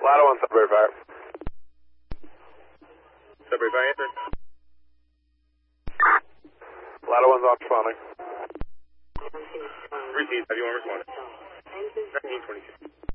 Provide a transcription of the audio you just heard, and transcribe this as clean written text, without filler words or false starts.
Ladder 1, Sudbury Fire. Sudbury Fire, answer. Ladder 1's off responding. Repeat, have you one responded? 1922.